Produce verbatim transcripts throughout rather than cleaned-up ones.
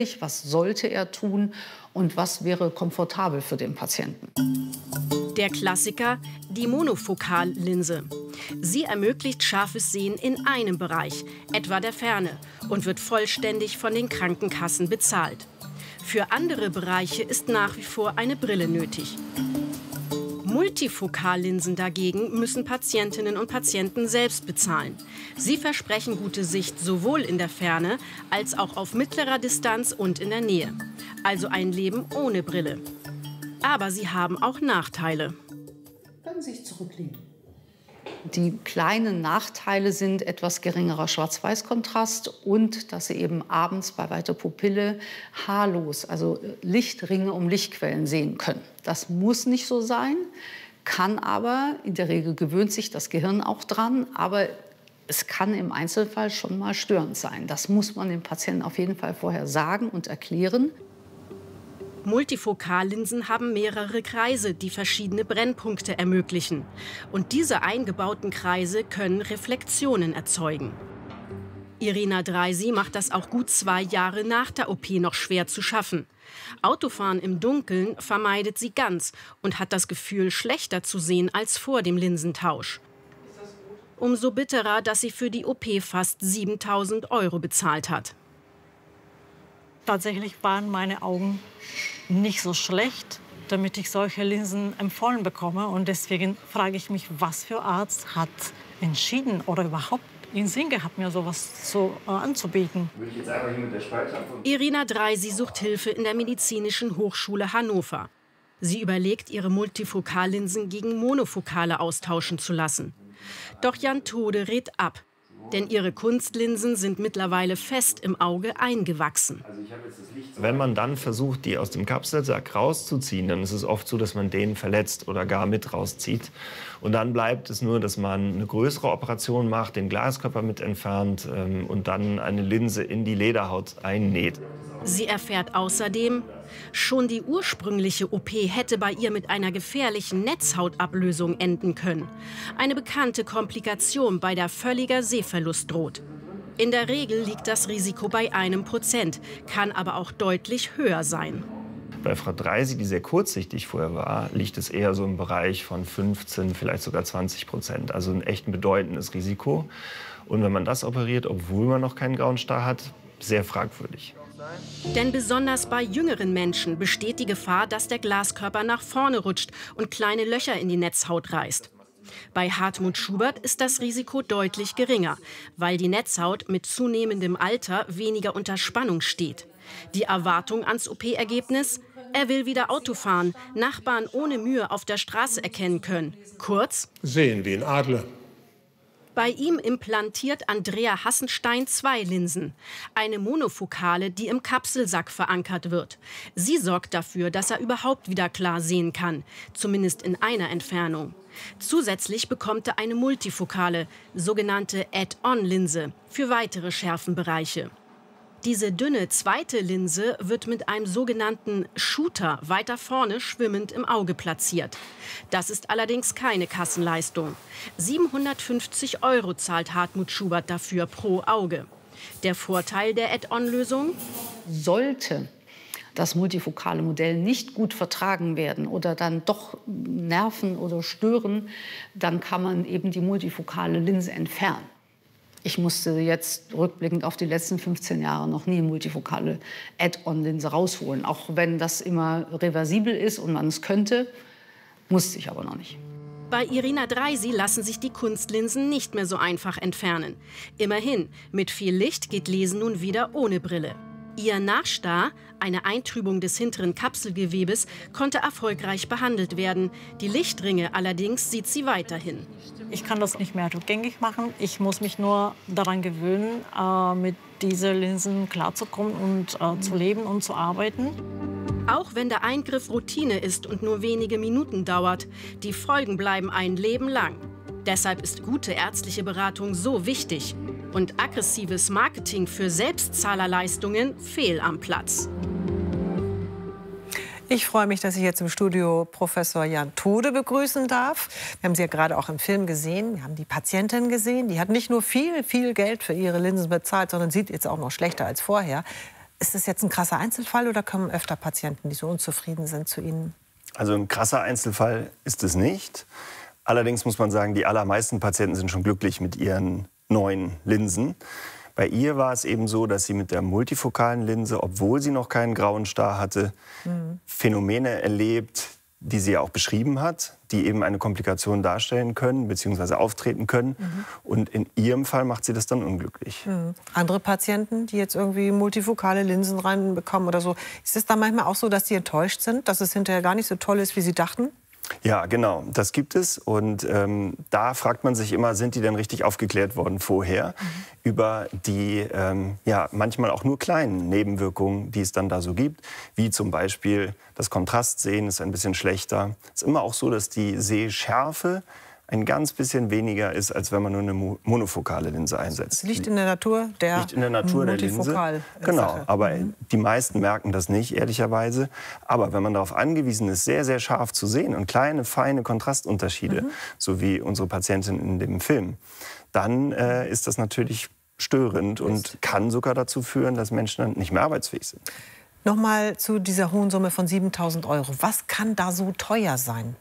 Was sollte er tun und was wäre komfortabel für den Patienten? Der Klassiker, die Monofokallinse. Sie ermöglicht scharfes Sehen in einem Bereich, etwa der Ferne, und wird vollständig von den Krankenkassen bezahlt. Für andere Bereiche ist nach wie vor eine Brille nötig. Multifokallinsen dagegen müssen Patientinnen und Patienten selbst bezahlen. Sie versprechen gute Sicht sowohl in der Ferne als auch auf mittlerer Distanz und in der Nähe. Also ein Leben ohne Brille. Aber sie haben auch Nachteile. Können Sie sich zurücklehnen. Die kleinen Nachteile sind etwas geringerer Schwarz-Weiß-Kontrast und dass Sie eben abends bei weiter Pupille haarlos, also Lichtringe um Lichtquellen sehen können. Das muss nicht so sein, kann aber, in der Regel gewöhnt sich das Gehirn auch dran, aber es kann im Einzelfall schon mal störend sein. Das muss man dem Patienten auf jeden Fall vorher sagen und erklären. Multifokallinsen haben mehrere Kreise, die verschiedene Brennpunkte ermöglichen. Und diese eingebauten Kreise können Reflexionen erzeugen. Irina Dreisi macht das auch gut zwei Jahre nach der O P noch schwer zu schaffen. Autofahren im Dunkeln vermeidet sie ganz und hat das Gefühl, schlechter zu sehen als vor dem Linsentausch. Umso bitterer, dass sie für die O P fast siebentausend Euro bezahlt hat. Tatsächlich waren meine Augen nicht so schlecht, damit ich solche Linsen empfohlen bekomme. Und deswegen frage ich mich, was für Arzt hat entschieden oder überhaupt in Sinn gehabt, mir sowas so äh, anzubieten. Irina Dreisi sucht Hilfe in der Medizinischen Hochschule Hannover. Sie überlegt, ihre Multifokallinsen gegen monofokale austauschen zu lassen. Doch Jan Tode rät ab. Denn ihre Kunstlinsen sind mittlerweile fest im Auge eingewachsen. Wenn man dann versucht, die aus dem Kapselsack rauszuziehen, dann ist es oft so, dass man den verletzt oder gar mit rauszieht. Und dann bleibt es nur, dass man eine größere Operation macht, den Glaskörper mit entfernt ähm, und dann eine Linse in die Lederhaut einnäht. Sie erfährt außerdem, schon die ursprüngliche O P hätte bei ihr mit einer gefährlichen Netzhautablösung enden können. Eine bekannte Komplikation, bei der völliger Sehverlust droht. In der Regel liegt das Risiko bei einem Prozent, kann aber auch deutlich höher sein. Bei Frau Dreisi, die sehr kurzsichtig vorher war, liegt es eher so im Bereich von fünfzehn, vielleicht sogar zwanzig Prozent. Also ein echt ein bedeutendes Risiko. Und wenn man das operiert, obwohl man noch keinen grauen Star hat, sehr fragwürdig. Denn besonders bei jüngeren Menschen besteht die Gefahr, dass der Glaskörper nach vorne rutscht und kleine Löcher in die Netzhaut reißt. Bei Hartmut Schubert ist das Risiko deutlich geringer, weil die Netzhaut mit zunehmendem Alter weniger unter Spannung steht. Die Erwartung ans O P-Ergebnis? Er will wieder Auto fahren, Nachbarn ohne Mühe auf der Straße erkennen können. Kurz: sehen wie ein Adler. Bei ihm implantiert Andrea Hassenstein zwei Linsen. Eine monofokale, die im Kapselsack verankert wird. Sie sorgt dafür, dass er überhaupt wieder klar sehen kann, zumindest in einer Entfernung. Zusätzlich bekommt er eine multifokale, sogenannte Add-on-Linse, für weitere Schärfenbereiche. Diese dünne zweite Linse wird mit einem sogenannten Shooter weiter vorne schwimmend im Auge platziert. Das ist allerdings keine Kassenleistung. siebenhundertfünfzig Euro zahlt Hartmut Schubert dafür pro Auge. Der Vorteil der Add-on-Lösung? Sollte das multifokale Modell nicht gut vertragen werden oder dann doch nerven oder stören, dann kann man eben die multifokale Linse entfernen. Ich musste jetzt rückblickend auf die letzten fünfzehn Jahre noch nie eine multifokale Add-on-Linse rausholen. Auch wenn das immer reversibel ist und man es könnte, musste ich aber noch nicht. Bei Irina Dreisi lassen sich die Kunstlinsen nicht mehr so einfach entfernen. Immerhin, mit viel Licht geht Lesen nun wieder ohne Brille. Ihr Nachstar, eine Eintrübung des hinteren Kapselgewebes, konnte erfolgreich behandelt werden. Die Lichtringe allerdings sieht sie weiterhin. Ich kann das nicht mehr rückgängig machen. Ich muss mich nur daran gewöhnen, äh, mit diesen Linsen klarzukommen und äh, zu leben und zu arbeiten. Auch wenn der Eingriff Routine ist und nur wenige Minuten dauert, die Folgen bleiben ein Leben lang. Deshalb ist gute ärztliche Beratung so wichtig. Und aggressives Marketing für Selbstzahlerleistungen fehl am Platz. Ich freue mich, dass ich jetzt im Studio Professor Jan Tode begrüßen darf. Wir haben sie ja gerade auch im Film gesehen. Wir haben die Patientin gesehen. Die hat nicht nur viel, viel Geld für ihre Linsen bezahlt, sondern sieht jetzt auch noch schlechter als vorher. Ist das jetzt ein krasser Einzelfall oder kommen öfter Patienten, die so unzufrieden sind, zu Ihnen? Also ein krasser Einzelfall ist es nicht. Allerdings muss man sagen, die allermeisten Patienten sind schon glücklich mit ihren neuen Linsen. Bei ihr war es eben so, dass sie mit der multifokalen Linse, obwohl sie noch keinen grauen Star hatte, mhm. Phänomene erlebt, die sie ja auch beschrieben hat, die eben eine Komplikation darstellen können bzw. auftreten können. Mhm. Und in ihrem Fall macht sie das dann unglücklich. Mhm. Andere Patienten, die jetzt irgendwie multifokale Linsen reinbekommen oder so, ist es dann manchmal auch so, dass sie enttäuscht sind, dass es hinterher gar nicht so toll ist, wie sie dachten? Ja, genau, das gibt es. Und ähm, da fragt man sich immer, sind die denn richtig aufgeklärt worden vorher mhm. über die ähm, ja, manchmal auch nur kleinen Nebenwirkungen, die es dann da so gibt, wie zum Beispiel das Kontrastsehen ist ein bisschen schlechter. Es ist immer auch so, dass die Sehschärfe ein ganz bisschen weniger ist, als wenn man nur eine monofokale Linse einsetzt. Das liegt in der Natur der, liegt in der Natur der Linse. Genau, aber mhm. die meisten merken das nicht, ehrlicherweise. Aber wenn man darauf angewiesen ist, sehr, sehr scharf zu sehen und kleine, feine Kontrastunterschiede, mhm. so wie unsere Patientin in dem Film, dann äh, ist das natürlich störend und kann sogar dazu führen, dass Menschen dann nicht mehr arbeitsfähig sind. Nochmal zu dieser hohen Summe von siebentausend Euro. Was kann da so teuer sein?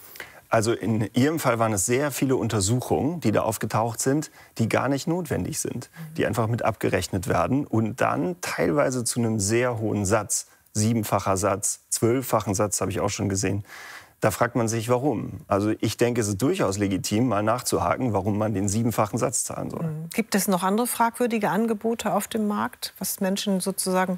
Also in Ihrem Fall waren es sehr viele Untersuchungen, die da aufgetaucht sind, die gar nicht notwendig sind, die einfach mit abgerechnet werden und dann teilweise zu einem sehr hohen Satz, siebenfacher Satz, zwölffachen Satz habe ich auch schon gesehen. Da fragt man sich, warum. Also ich denke, es ist durchaus legitim, mal nachzuhaken, warum man den siebenfachen Satz zahlen soll. Gibt es noch andere fragwürdige Angebote auf dem Markt, was Menschen sozusagen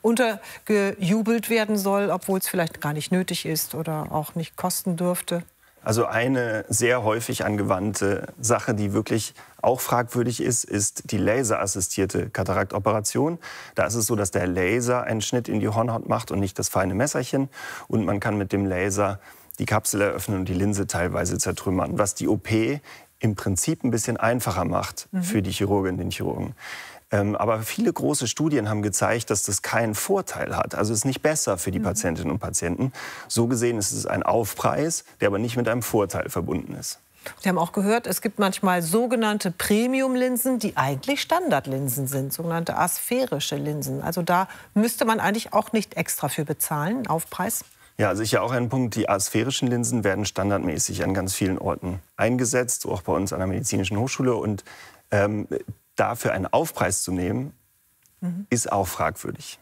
untergejubelt werden soll, obwohl es vielleicht gar nicht nötig ist oder auch nicht kosten dürfte? Also eine sehr häufig angewandte Sache, die wirklich auch fragwürdig ist, ist die laserassistierte Kataraktoperation. Da ist es so, dass der Laser einen Schnitt in die Hornhaut macht und nicht das feine Messerchen. Und man kann mit dem Laser die Kapsel eröffnen und die Linse teilweise zertrümmern, was die O P im Prinzip ein bisschen einfacher macht mhm. für die Chirurginnen und den Chirurgen. Ähm, aber viele große Studien haben gezeigt, dass das keinen Vorteil hat. Also es ist nicht besser für die Patientinnen und Patienten. So gesehen ist es ein Aufpreis, der aber nicht mit einem Vorteil verbunden ist. Sie haben auch gehört, es gibt manchmal sogenannte Premium-Linsen, die eigentlich Standardlinsen sind, sogenannte asphärische Linsen. Also da müsste man eigentlich auch nicht extra für bezahlen, einen Aufpreis. Ja, sicher auch ein Punkt. Die asphärischen Linsen werden standardmäßig an ganz vielen Orten eingesetzt, auch bei uns an der Medizinischen Hochschule. Und ähm, dafür einen Aufpreis zu nehmen, mhm. ist auch fragwürdig.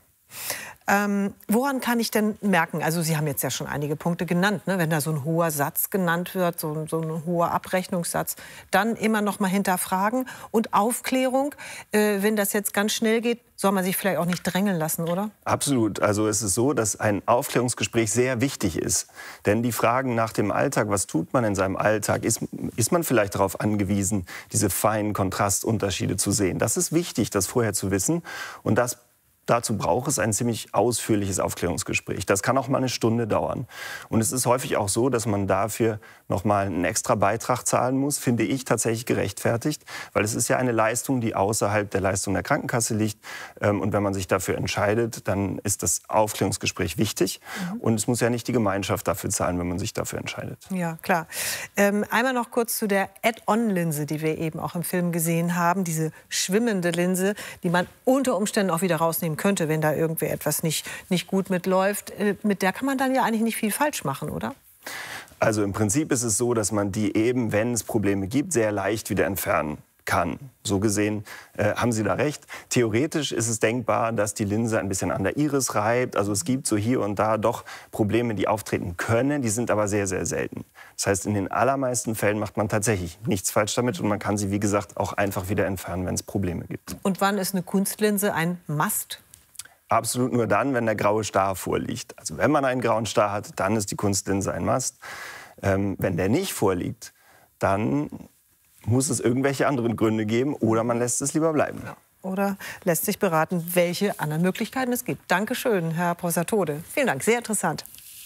Ähm, woran kann ich denn merken, also Sie haben jetzt ja schon einige Punkte genannt, ne? Wenn da so ein hoher Satz genannt wird, so, so ein hoher Abrechnungssatz, dann immer noch mal hinterfragen. Und Aufklärung, äh, wenn das jetzt ganz schnell geht, soll man sich vielleicht auch nicht drängeln lassen, oder? Absolut. Also es ist so, dass ein Aufklärungsgespräch sehr wichtig ist. Denn die Fragen nach dem Alltag, was tut man in seinem Alltag, ist, ist man vielleicht darauf angewiesen, diese feinen Kontrastunterschiede zu sehen. Das ist wichtig, das vorher zu wissen. Und das Dazu braucht es ein ziemlich ausführliches Aufklärungsgespräch. Das kann auch mal eine Stunde dauern. Und es ist häufig auch so, dass man dafür noch mal einen extra Beitrag zahlen muss, finde ich tatsächlich gerechtfertigt. Weil es ist ja eine Leistung, die außerhalb der Leistung der Krankenkasse liegt. Und wenn man sich dafür entscheidet, dann ist das Aufklärungsgespräch wichtig. Mhm. Und es muss ja nicht die Gemeinschaft dafür zahlen, wenn man sich dafür entscheidet. Ja, klar. Ähm, einmal noch kurz zu der Add-on-Linse, die wir eben auch im Film gesehen haben. Diese schwimmende Linse, die man unter Umständen auch wieder rausnehmen könnte, wenn da irgendwie etwas nicht, nicht gut mitläuft. Mit der kann man dann ja eigentlich nicht viel falsch machen, oder? Also im Prinzip ist es so, dass man die eben, wenn es Probleme gibt, sehr leicht wieder entfernen kann. So gesehen äh, haben Sie da recht. Theoretisch ist es denkbar, dass die Linse ein bisschen an der Iris reibt. Also es gibt so hier und da doch Probleme, die auftreten können. Die sind aber sehr, sehr selten. Das heißt, in den allermeisten Fällen macht man tatsächlich nichts falsch damit. Und man kann sie, wie gesagt, auch einfach wieder entfernen, wenn es Probleme gibt. Und wann ist eine Kunstlinse ein Must? Absolut nur dann, wenn der graue Star vorliegt. Also wenn man einen grauen Star hat, dann ist die Kunstlinse ein Must. Ähm, wenn der nicht vorliegt, dann muss es irgendwelche anderen Gründe geben oder man lässt es lieber bleiben. Oder lässt sich beraten, welche anderen Möglichkeiten es gibt. Dankeschön, Herr Professor Tode. Vielen Dank, sehr interessant.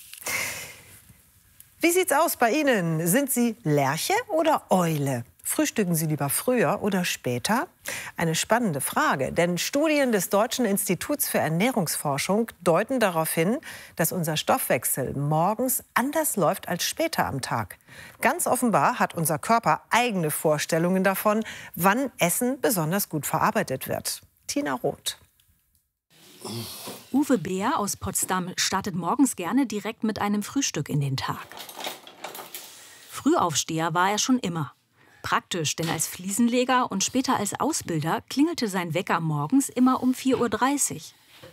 Wie sieht's aus bei Ihnen? Sind Sie Lerche oder Eule? Frühstücken Sie lieber früher oder später? Eine spannende Frage, denn Studien des Deutschen Instituts für Ernährungsforschung deuten darauf hin, dass unser Stoffwechsel morgens anders läuft als später am Tag. Ganz offenbar hat unser Körper eigene Vorstellungen davon, wann Essen besonders gut verarbeitet wird. Tina Roth. Uwe Bär aus Potsdam startet morgens gerne direkt mit einem Frühstück in den Tag. Frühaufsteher war er schon immer. Praktisch, denn als Fliesenleger und später als Ausbilder klingelte sein Wecker morgens immer um vier Uhr dreißig.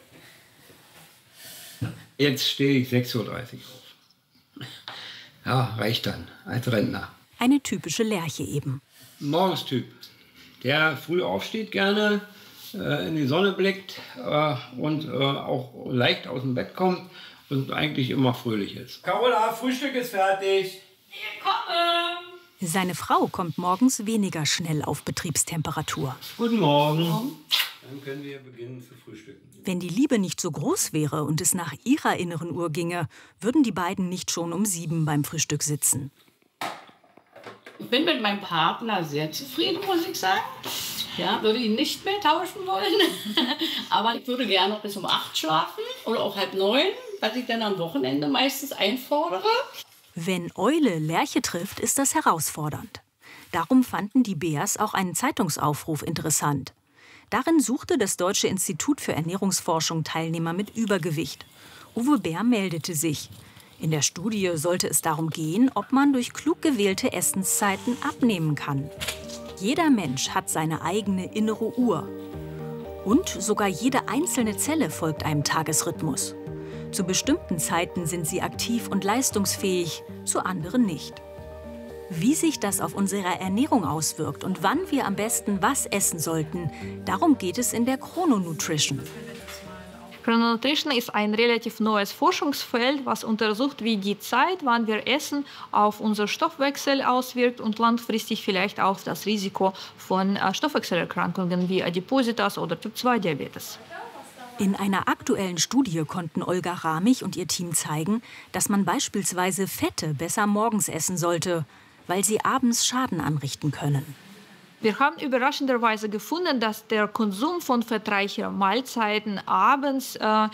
Jetzt stehe ich sechs Uhr dreißig auf. Ja, reicht dann, als Rentner. Eine typische Lerche eben. Morgenstyp, der früh aufsteht gerne, äh, in die Sonne blickt äh, und äh, auch leicht aus dem Bett kommt und eigentlich immer fröhlich ist. Carola, Frühstück ist fertig. Ich komme. Seine Frau kommt morgens weniger schnell auf Betriebstemperatur. Guten Morgen. Dann können wir beginnen zu frühstücken. Wenn die Liebe nicht so groß wäre und es nach ihrer inneren Uhr ginge, würden die beiden nicht schon um sieben beim Frühstück sitzen. Ich bin mit meinem Partner sehr zufrieden, muss ich sagen. Ja, würde ihn nicht mehr tauschen wollen. Aber ich würde gerne noch bis um acht schlafen oder auch halb neun, was ich dann am Wochenende meistens einfordere. Wenn Eule Lerche trifft, ist das herausfordernd. Darum fanden die Bärs auch einen Zeitungsaufruf interessant. Darin suchte das Deutsche Institut für Ernährungsforschung Teilnehmer mit Übergewicht. Uwe Bär meldete sich. In der Studie sollte es darum gehen, ob man durch klug gewählte Essenszeiten abnehmen kann. Jeder Mensch hat seine eigene innere Uhr. Und sogar jede einzelne Zelle folgt einem Tagesrhythmus. Zu bestimmten Zeiten sind sie aktiv und leistungsfähig, zu anderen nicht. Wie sich das auf unsere Ernährung auswirkt und wann wir am besten was essen sollten, darum geht es in der Chrononutrition. Chrononutrition ist ein relativ neues Forschungsfeld, was untersucht, wie die Zeit, wann wir essen, auf unseren Stoffwechsel auswirkt und langfristig vielleicht auch das Risiko von Stoffwechselerkrankungen wie Adipositas oder Typ zwei Diabetes. In einer aktuellen Studie konnten Olga Ramich und ihr Team zeigen, dass man beispielsweise Fette besser morgens essen sollte, weil sie abends Schaden anrichten können. Wir haben überraschenderweise gefunden, dass der Konsum von fettreichen Mahlzeiten abends äh,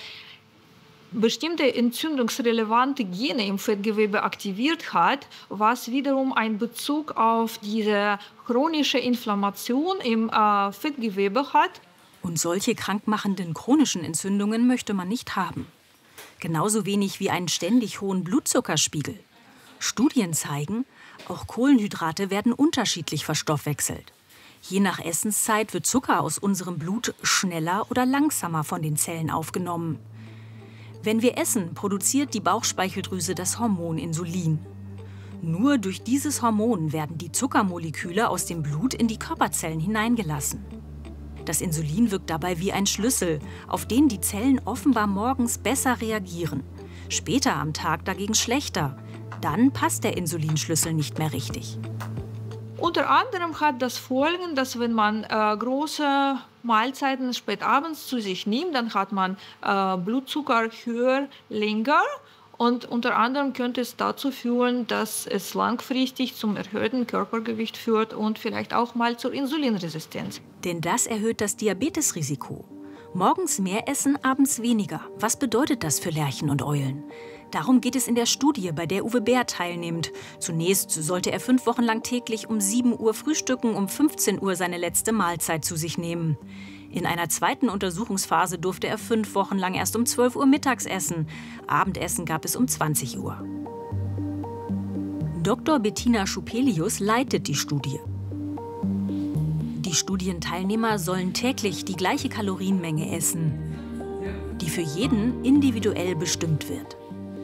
bestimmte entzündungsrelevante Gene im Fettgewebe aktiviert hat, was wiederum einen Bezug auf diese chronische Inflammation im äh, Fettgewebe hat. Und solche krankmachenden chronischen Entzündungen möchte man nicht haben. Genauso wenig wie einen ständig hohen Blutzuckerspiegel. Studien zeigen, auch Kohlenhydrate werden unterschiedlich verstoffwechselt. Je nach Essenszeit wird Zucker aus unserem Blut schneller oder langsamer von den Zellen aufgenommen. Wenn wir essen, produziert die Bauchspeicheldrüse das Hormon Insulin. Nur durch dieses Hormon werden die Zuckermoleküle aus dem Blut in die Körperzellen hineingelassen. Das Insulin wirkt dabei wie ein Schlüssel, auf den die Zellen offenbar morgens besser reagieren. Später am Tag dagegen schlechter. Dann passt der Insulinschlüssel nicht mehr richtig. Unter anderem hat das Folgen, dass wenn man äh, große Mahlzeiten spät abends zu sich nimmt, dann hat man äh, Blutzucker höher, länger. Und unter anderem könnte es dazu führen, dass es langfristig zum erhöhten Körpergewicht führt und vielleicht auch mal zur Insulinresistenz. Denn das erhöht das Diabetesrisiko. Morgens mehr essen, abends weniger. Was bedeutet das für Lerchen und Eulen? Darum geht es in der Studie, bei der Uwe Bär teilnimmt. Zunächst sollte er fünf Wochen lang täglich um sieben Uhr frühstücken, um fünfzehn Uhr seine letzte Mahlzeit zu sich nehmen. In einer zweiten Untersuchungsphase durfte er fünf Wochen lang erst um zwölf Uhr mittags essen. Abendessen gab es um zwanzig Uhr. Doktor Bettina Schupelius leitet die Studie. Die Studienteilnehmer sollen täglich die gleiche Kalorienmenge essen, die für jeden individuell bestimmt wird.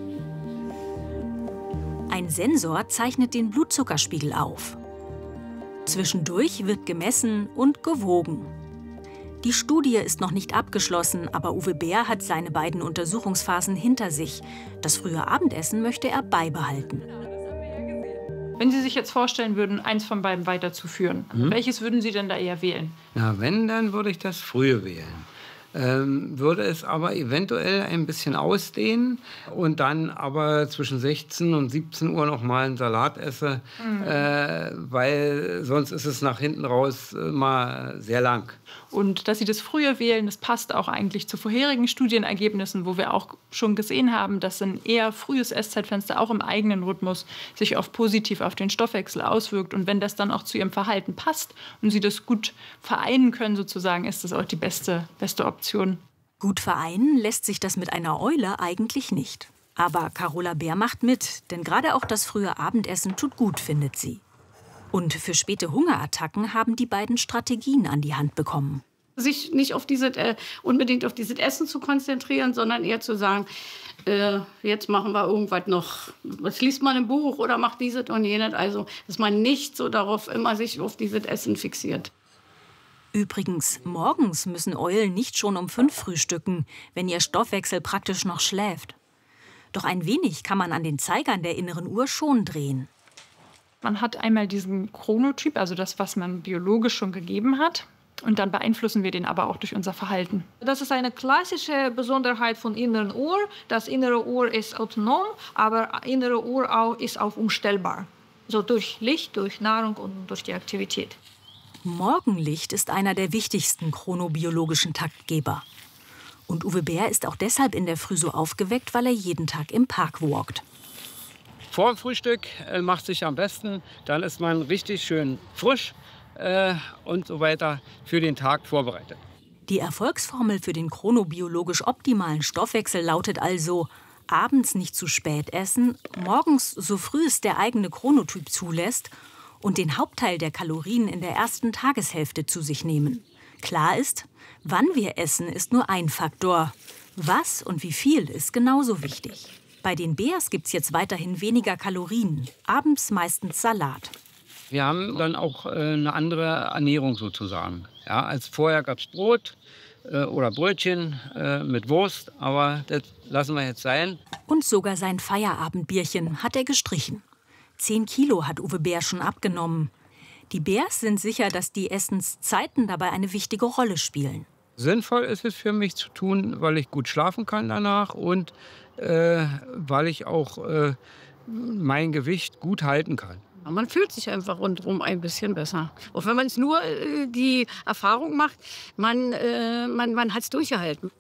Ein Sensor zeichnet den Blutzuckerspiegel auf. Zwischendurch wird gemessen und gewogen. Die Studie ist noch nicht abgeschlossen, aber Uwe Bär hat seine beiden Untersuchungsphasen hinter sich. Das frühe Abendessen möchte er beibehalten. Wenn Sie sich jetzt vorstellen würden, eins von beiden weiterzuführen, mhm. welches würden Sie denn da eher wählen? Na, wenn, dann würde ich das frühe wählen. Ähm, würde es aber eventuell ein bisschen ausdehnen und dann aber zwischen sechzehn und siebzehn Uhr noch mal einen Salat esse, mhm. äh, weil sonst ist es nach hinten raus äh, mal sehr lang. Und dass Sie das früher wählen, das passt auch eigentlich zu vorherigen Studienergebnissen, wo wir auch schon gesehen haben, dass ein eher frühes Esszeitfenster auch im eigenen Rhythmus sich oft positiv auf den Stoffwechsel auswirkt. Und wenn das dann auch zu Ihrem Verhalten passt und Sie das gut vereinen können, sozusagen, ist das auch die beste, beste Option. Gut vereinen lässt sich das mit einer Eule eigentlich nicht. Aber Carola Bär macht mit, denn gerade auch das frühe Abendessen tut gut, findet sie. Und für späte Hungerattacken haben die beiden Strategien an die Hand bekommen. Sich nicht auf diese, äh, unbedingt auf dieses Essen zu konzentrieren, sondern eher zu sagen, äh, jetzt machen wir irgendwas noch, was liest man im Buch oder macht dieses und jenes. Also, dass man nicht so darauf immer sich auf dieses Essen fixiert. Übrigens, morgens müssen Eulen nicht schon um fünf frühstücken, wenn ihr Stoffwechsel praktisch noch schläft. Doch ein wenig kann man an den Zeigern der inneren Uhr schon drehen. Man hat einmal diesen Chronotyp, also das, was man biologisch schon gegeben hat. Und dann beeinflussen wir den aber auch durch unser Verhalten. Das ist eine klassische Besonderheit von inneren Uhr. Das innere Uhr ist autonom, aber innere Uhr auch ist auch umstellbar. So durch Licht, durch Nahrung und durch die Aktivität. Morgenlicht ist einer der wichtigsten chronobiologischen Taktgeber. Und Uwe Bär ist auch deshalb in der Früh so aufgeweckt, weil er jeden Tag im Park walkt. Vor dem Frühstück äh, macht sich am besten, dann ist man richtig schön frisch äh, und so weiter für den Tag vorbereitet. Die Erfolgsformel für den chronobiologisch optimalen Stoffwechsel lautet also: abends nicht zu spät essen, morgens so früh es der eigene Chronotyp zulässt und den Hauptteil der Kalorien in der ersten Tageshälfte zu sich nehmen. Klar ist, wann wir essen, ist nur ein Faktor. Was und wie viel ist genauso wichtig. Bei den Bärs gibt es jetzt weiterhin weniger Kalorien, abends meistens Salat. Wir haben dann auch äh, eine andere Ernährung sozusagen. Ja, als vorher gab es Brot äh, oder Brötchen äh, mit Wurst, aber das lassen wir jetzt sein. Und sogar sein Feierabendbierchen hat er gestrichen. Zehn Kilo hat Uwe Bär schon abgenommen. Die Bärs sind sicher, dass die Essenszeiten dabei eine wichtige Rolle spielen. Sinnvoll ist es für mich zu tun, weil ich gut schlafen kann danach und äh, weil ich auch äh, mein Gewicht gut halten kann. Man fühlt sich einfach rundherum ein bisschen besser. Auch wenn man es nur äh, die Erfahrung macht, man, äh, man, man hat es durchgehalten.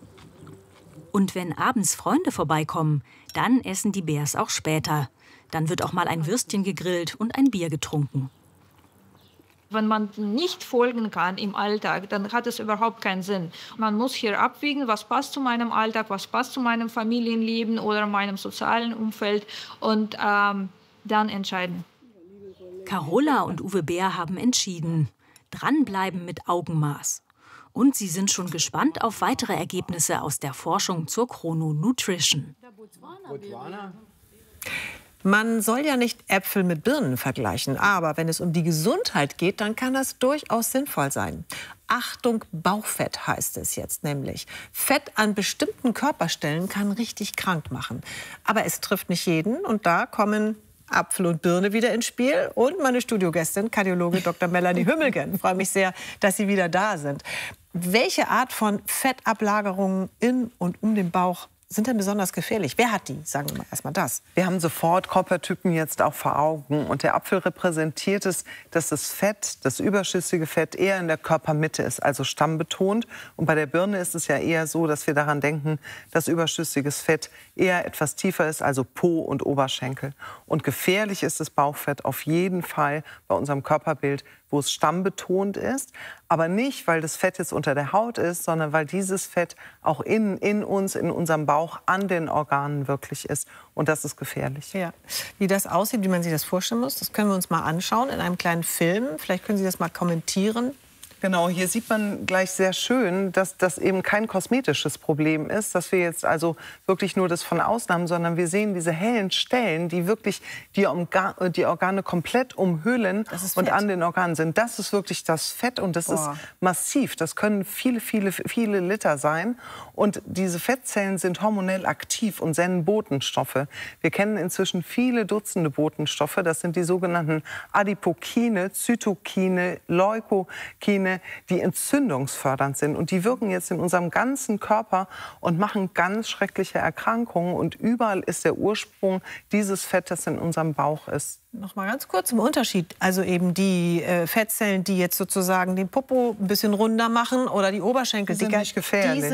Und wenn abends Freunde vorbeikommen, dann essen die Bärs auch später. Dann wird auch mal ein Würstchen gegrillt und ein Bier getrunken. Wenn man nicht folgen kann im Alltag, dann hat es überhaupt keinen Sinn. Man muss hier abwägen, was passt zu meinem Alltag, was passt zu meinem Familienleben oder meinem sozialen Umfeld und ähm, dann entscheiden. Carola und Uwe Bär haben entschieden. Dranbleiben mit Augenmaß. Und sie sind schon gespannt auf weitere Ergebnisse aus der Forschung zur Chrononutrition. Man soll ja nicht Äpfel mit Birnen vergleichen, aber wenn es um die Gesundheit geht, dann kann das durchaus sinnvoll sein. Achtung, Bauchfett heißt es jetzt nämlich. Fett an bestimmten Körperstellen kann richtig krank machen. Aber es trifft nicht jeden und da kommen Apfel und Birne wieder ins Spiel und meine Studiogästin, Kardiologe Doktor Melanie Hümmelgen. Ich freue mich sehr, dass Sie wieder da sind. Welche Art von Fettablagerungen in und um den Bauch sind denn besonders gefährlich? Wer hat die? Sagen wir mal erstmal das. Wir haben sofort Körpertypen jetzt auch vor Augen. Und der Apfel repräsentiert es, dass das Fett, das überschüssige Fett, eher in der Körpermitte ist, also stammbetont. Und bei der Birne ist es ja eher so, dass wir daran denken, dass überschüssiges Fett eher etwas tiefer ist, also Po und Oberschenkel. Und gefährlich ist das Bauchfett auf jeden Fall bei unserem Körperbild, wo es stammbetont ist, aber nicht, weil das Fett jetzt unter der Haut ist, sondern weil dieses Fett auch in, in uns, in unserem Bauch, an den Organen wirklich ist. Und das ist gefährlich. Ja. Wie das aussieht, wie man sich das vorstellen muss, das können wir uns mal anschauen in einem kleinen Film. Vielleicht können Sie das mal kommentieren. Genau, hier sieht man gleich sehr schön, dass das eben kein kosmetisches Problem ist, dass wir jetzt also wirklich nur das von außen haben, sondern wir sehen diese hellen Stellen, die wirklich die, Orga die Organe komplett umhüllen und an den Organen sind. Das ist wirklich das Fett und das Boah. ist massiv. Das können viele, viele, viele Liter sein. Und diese Fettzellen sind hormonell aktiv und senden Botenstoffe. Wir kennen inzwischen viele Dutzende Botenstoffe. Das sind die sogenannten Adipokine, Zytokine, Leukokine, die entzündungsfördernd sind. Und die wirken jetzt in unserem ganzen Körper und machen ganz schreckliche Erkrankungen. Und überall ist der Ursprung dieses Fettes in unserem Bauch ist. Noch mal ganz kurz zum Unterschied. Also eben die äh, Fettzellen, die jetzt sozusagen den Popo ein bisschen runder machen oder die Oberschenkel. Die sind nicht gefährlich. Die sind in diesem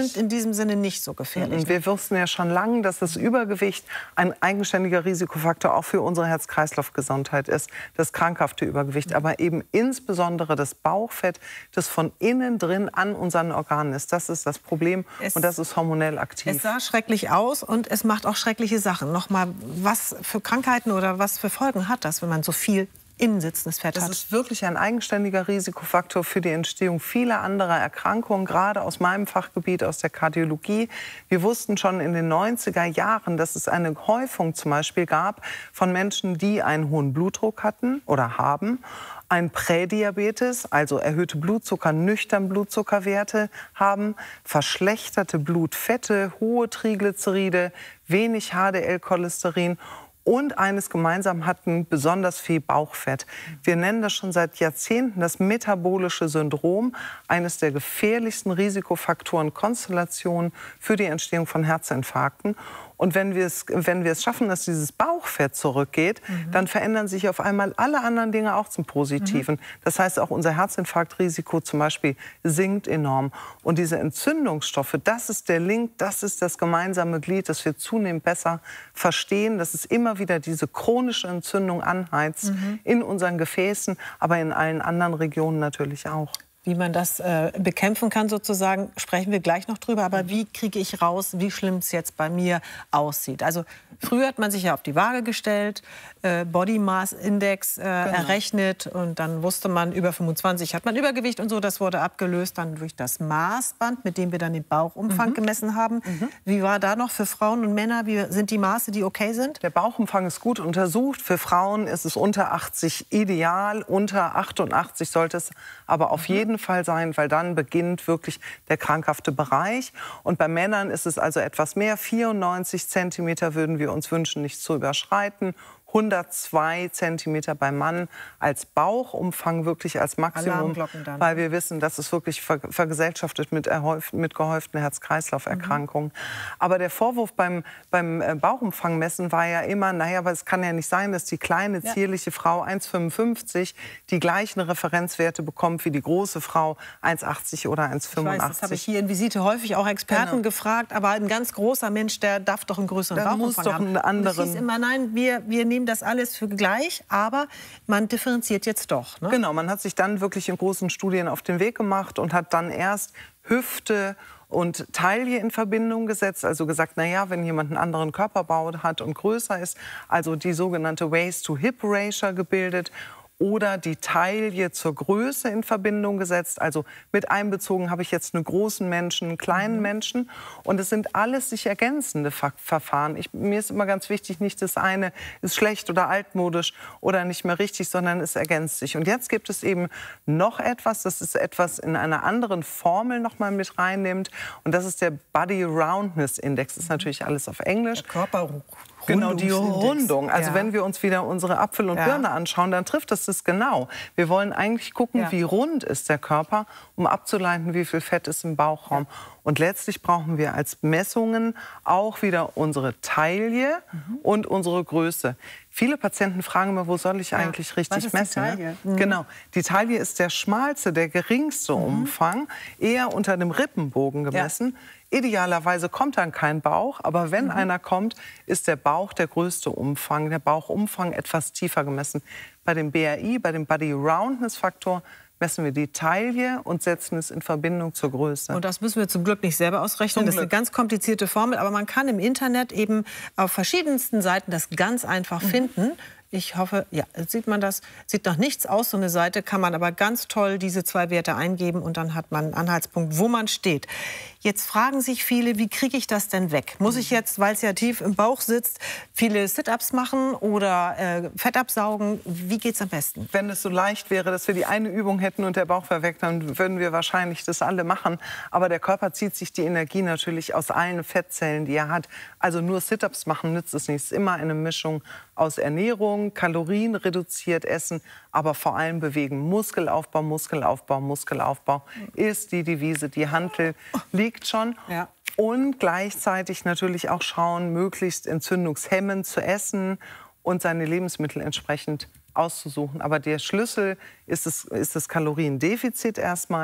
diesem Sinne nicht so gefährlich. Wir wussten ja schon lange, dass das Übergewicht ein eigenständiger Risikofaktor auch für unsere Herz-Kreislauf-Gesundheit ist, das krankhafte Übergewicht, aber eben insbesondere das Bauchfett, das von innen drin an unseren Organen ist. Das ist das Problem es, und das ist hormonell aktiv. Es sah schrecklich aus und es macht auch schreckliche Sachen. Nochmal, was für Krankheiten oder was für Folgen hat das, wenn man so viel innen sitzendes Fett hat? Das ist wirklich ein eigenständiger Risikofaktor für die Entstehung vieler anderer Erkrankungen, gerade aus meinem Fachgebiet, aus der Kardiologie. Wir wussten schon in den neunziger Jahren, dass es eine Häufung zum Beispiel gab von Menschen, die einen hohen Blutdruck hatten oder haben, ein Prädiabetes, also erhöhte Blutzucker, nüchtern Blutzuckerwerte haben, verschlechterte Blutfette, hohe Triglyceride, wenig H D L-Cholesterin und eines gemeinsam hatten, besonders viel Bauchfett. Wir nennen das schon seit Jahrzehnten das metabolische Syndrom, eines der gefährlichsten Risikofaktoren, Konstellationen für die Entstehung von Herzinfarkten. Und wenn wir es, wenn wir es schaffen, dass dieses Bauchfett zurückgeht, mhm. dann verändern sich auf einmal alle anderen Dinge auch zum Positiven. Mhm. Das heißt, auch unser Herzinfarktrisiko zum Beispiel sinkt enorm. Und diese Entzündungsstoffe, das ist der Link, das ist das gemeinsame Glied, das wir zunehmend besser verstehen, dass es immer wieder diese chronische Entzündung anheizt, mhm. in unseren Gefäßen, aber in allen anderen Regionen natürlich auch. Wie man das äh, bekämpfen kann sozusagen, sprechen wir gleich noch drüber. Aber wie kriege ich raus, wie schlimm es jetzt bei mir aussieht? Also früher hat man sich ja auf die Waage gestellt, äh, Body Mass Index äh, genau. errechnet und dann wusste man, über fünfundzwanzig hat man Übergewicht und so. Das wurde abgelöst dann durch das Maßband, mit dem wir dann den Bauchumfang mhm. gemessen haben. Mhm. Wie war da noch für Frauen und Männer? Wie sind die Maße, die okay sind? Der Bauchumfang ist gut untersucht. Für Frauen ist es unter achtzig ideal, unter achtundachtzig sollte es aber auf jeden Fall sein, weil dann beginnt wirklich der krankhafte Bereich. Und bei Männern ist es also etwas mehr. vierundneunzig Zentimeter würden wir uns wünschen, nicht zu überschreiten. hundertzwei Zentimeter beim Mann als Bauchumfang, wirklich als Maximum, weil wir wissen, dass es wirklich ver vergesellschaftet mit, mit gehäuften Herz-Kreislauf-Erkrankungen. Mhm. Aber der Vorwurf beim, beim Bauchumfang messen war ja immer, naja, aber es kann ja nicht sein, dass die kleine, zierliche ja. Frau eins Komma fünfundfünfzig die gleichen Referenzwerte bekommt wie die große Frau eins Komma achtzig oder eins Komma fünfundachtzig. Das habe ich hier in Visite häufig auch Experten genau. gefragt, aber ein ganz großer Mensch, der darf doch einen größeren Dann Bauchumfang muss doch haben. einen anderen. Es hieß immer, nein, wir, wir nehmen das alles für gleich, aber man differenziert jetzt doch. Ne? Genau, man hat sich dann wirklich in großen Studien auf den Weg gemacht und hat dann erst Hüfte und Taille in Verbindung gesetzt, also gesagt, na ja, wenn jemand einen anderen Körperbau hat und größer ist, also die sogenannte Waist-to-Hip-Ratio gebildet. Oder die Taille zur Größe in Verbindung gesetzt. Also mit einbezogen habe ich jetzt einen großen Menschen, einen kleinen mhm. Menschen. Und es sind alles sich ergänzende Ver Verfahren. Ich, mir ist immer ganz wichtig, nicht das eine ist schlecht oder altmodisch oder nicht mehr richtig, sondern es ergänzt sich. Und jetzt gibt es eben noch etwas, das ist etwas in einer anderen Formel noch mal mit reinnimmt. Und das ist der Body Roundness Index. Das ist natürlich alles auf Englisch. Der Körper. Genau, die Rundung. Also ja. wenn wir uns wieder unsere Apfel und ja. Birne anschauen, dann trifft das das genau. Wir wollen eigentlich gucken, ja. wie rund ist der Körper, um abzuleiten, wie viel Fett ist im Bauchraum. Ja. Und letztlich brauchen wir als Messungen auch wieder unsere Taille mhm. und unsere Größe. Viele Patienten fragen immer, wo soll ich ja. eigentlich richtig Was ist messen? Die Taille? Mhm. Genau, die Taille ist der schmalste, der geringste mhm. Umfang, eher unter dem Rippenbogen gemessen. Ja. Idealerweise kommt dann kein Bauch, aber wenn mhm. einer kommt, ist der Bauch der größte Umfang, der Bauchumfang etwas tiefer gemessen. Bei dem B R I, bei dem Body Roundness Faktor, messen wir die Taille und setzen es in Verbindung zur Größe. Und das müssen wir zum Glück nicht selber ausrechnen. Zum das ist eine ganz komplizierte Formel, aber man kann im Internet eben auf verschiedensten Seiten das ganz einfach mhm. finden. Ich hoffe, ja, sieht man das. Sieht noch nichts aus, so eine Seite, kann man aber ganz toll diese zwei Werte eingeben und dann hat man einen Anhaltspunkt, wo man steht. Jetzt fragen sich viele, wie kriege ich das denn weg? Muss ich jetzt, weil es ja tief im Bauch sitzt, viele Sit-Ups machen oder äh, Fett absaugen? Wie geht's am besten? Wenn es so leicht wäre, dass wir die eine Übung hätten und der Bauch wäre weg, dann würden wir wahrscheinlich das alle machen. Aber der Körper zieht sich die Energie natürlich aus allen Fettzellen, die er hat. Also nur Sit-Ups machen nützt es nicht. Es ist immer eine Mischung aus Ernährung, Kalorien reduziert essen, aber vor allem bewegen. Muskelaufbau, Muskelaufbau, Muskelaufbau ist die Devise. Die Hantel liegt schon. Ja. Und gleichzeitig natürlich auch schauen, möglichst entzündungshemmend zu essen und seine Lebensmittel entsprechend auszusuchen. Aber der Schlüssel ist, es, ist das Kaloriendefizit erstmal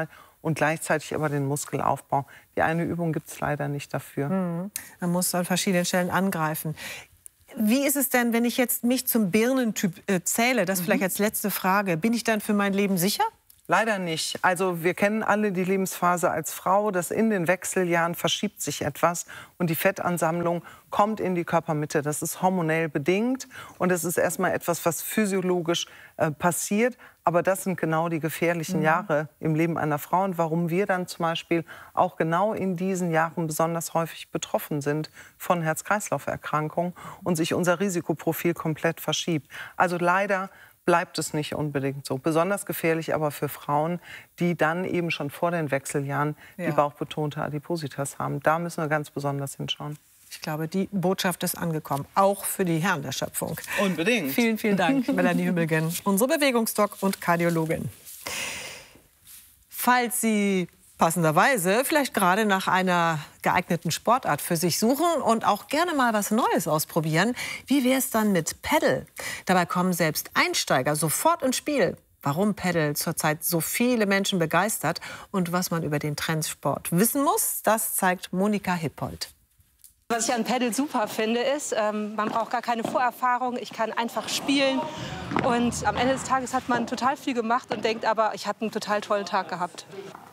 und gleichzeitig aber den Muskelaufbau. Die eine Übung gibt es leider nicht dafür. Mhm. Man muss an verschiedenen Stellen angreifen. Wie ist es denn, wenn ich jetzt mich zum Birnentyp äh, zähle? Das vielleicht als letzte Frage. Bin ich dann für mein Leben sicher? Leider nicht. Also wir kennen alle die Lebensphase als Frau, dass in den Wechseljahren verschiebt sich etwas und die Fettansammlung kommt in die Körpermitte. Das ist hormonell bedingt und es ist erstmal etwas, was physiologisch äh, passiert. Aber das sind genau die gefährlichen Mhm. Jahre im Leben einer Frau und warum wir dann zum Beispiel auch genau in diesen Jahren besonders häufig betroffen sind von Herz-Kreislauf-Erkrankungen und sich unser Risikoprofil komplett verschiebt. Also leider bleibt es nicht unbedingt so. Besonders gefährlich aber für Frauen, die dann eben schon vor den Wechseljahren Ja. die bauchbetonte Adipositas haben. Da müssen wir ganz besonders hinschauen. Ich glaube, die Botschaft ist angekommen, auch für die Herren der Schöpfung. Unbedingt. Vielen, vielen Dank, Melanie Hübelgen, unsere Bewegungsdoc und Kardiologin. Falls Sie passenderweise vielleicht gerade nach einer geeigneten Sportart für sich suchen und auch gerne mal was Neues ausprobieren, wie wäre es dann mit Paddle? Dabei kommen selbst Einsteiger sofort ins Spiel. Warum Paddle zurzeit so viele Menschen begeistert und was man über den Trendsport wissen muss, das zeigt Monika Hippold. Was ich an Paddle super finde, ist, ähm, man braucht gar keine Vorerfahrung. Ich kann einfach spielen. Und am Ende des Tages hat man total viel gemacht und denkt aber, ich habe einen total tollen Tag gehabt.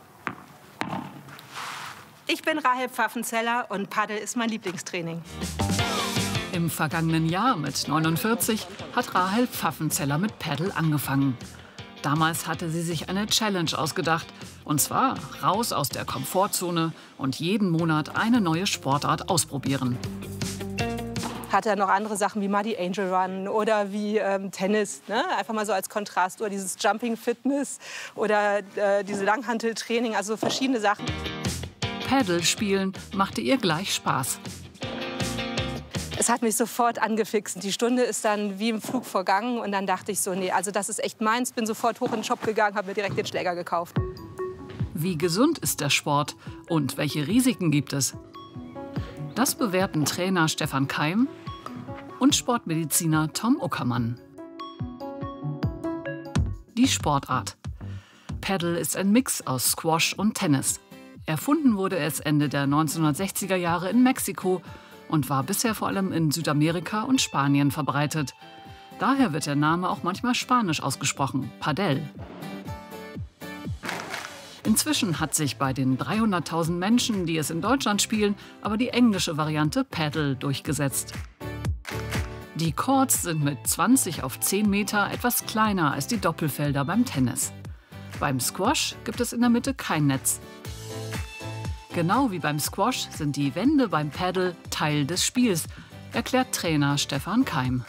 Ich bin Rahel Pfaffenzeller und Paddle ist mein Lieblingstraining. Im vergangenen Jahr mit neunundvierzig hat Rahel Pfaffenzeller mit Paddle angefangen. Damals hatte sie sich eine Challenge ausgedacht. Und zwar raus aus der Komfortzone und jeden Monat eine neue Sportart ausprobieren. Hatte er noch andere Sachen wie Muddy Angel Run oder wie ähm, Tennis, ne? Einfach mal so als Kontrast. Oder dieses Jumping Fitness oder äh, diese Langhanteltraining, also verschiedene Sachen. Paddle spielen machte ihr gleich Spaß. Es hat mich sofort angefixt. Die Stunde ist dann wie im Flug vergangen. Und dann dachte ich so, nee, also das ist echt meins. Bin sofort hoch in den Shop gegangen, habe mir direkt den Schläger gekauft. Wie gesund ist der Sport und welche Risiken gibt es? Das bewerten Trainer Stefan Keim und Sportmediziner Tom Uckermann. Die Sportart. Paddle ist ein Mix aus Squash und Tennis. Erfunden wurde es Ende der neunzehnhundertsechziger Jahre in Mexiko und war bisher vor allem in Südamerika und Spanien verbreitet. Daher wird der Name auch manchmal spanisch ausgesprochen, Padel. Inzwischen hat sich bei den dreihunderttausend Menschen, die es in Deutschland spielen, aber die englische Variante Paddle durchgesetzt. Die Courts sind mit zwanzig auf zehn Meter etwas kleiner als die Doppelfelder beim Tennis. Beim Squash gibt es in der Mitte kein Netz. Genau wie beim Squash sind die Wände beim Paddle Teil des Spiels, erklärt Trainer Stefan Keim.